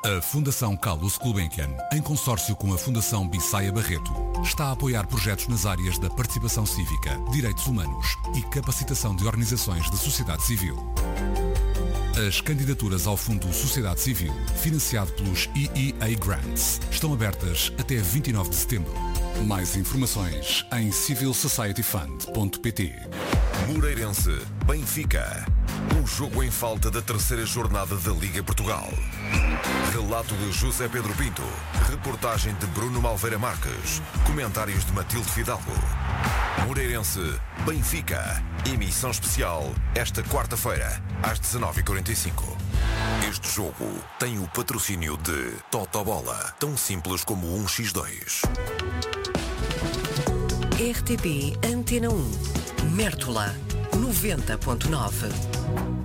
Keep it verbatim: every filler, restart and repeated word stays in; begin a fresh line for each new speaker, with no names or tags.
A Fundação Carlos Gulbenkian, em consórcio com a Fundação Bissaia Barreto, está a apoiar projetos nas áreas da participação cívica, direitos humanos e capacitação de organizações da sociedade civil. As candidaturas ao Fundo Sociedade Civil, financiado pelos E E A Grants, estão abertas até vinte e nove de setembro. Mais informações em civil society fund ponto pt.
Moreirense, Benfica. Um jogo em falta da terceira jornada da Liga Portugal. Relato de José Pedro Pinto. Reportagem de Bruno Malveira Marques. Comentários de Matilde Fidalgo. Moreirense, Benfica. Emissão especial esta quarta-feira, às dezanove e quarenta e cinco. Este jogo tem o patrocínio de Totobola, tão simples como um por dois.
R T P Antena um. Mértola, noventa ponto nove.